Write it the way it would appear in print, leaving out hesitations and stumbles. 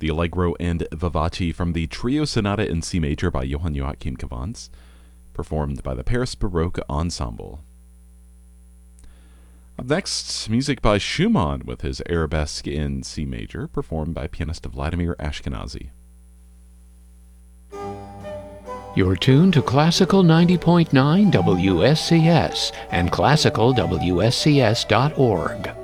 the Allegro and Vivace from the Trio Sonata in C Major by Johann Joachim Cavans, performed by the Paris Baroque Ensemble. Up next, music by Schumann with his Arabesque in C Major, performed by pianist Vladimir Ashkenazy. You're tuned to Classical 90.9 WSCS and classicalwscs.org.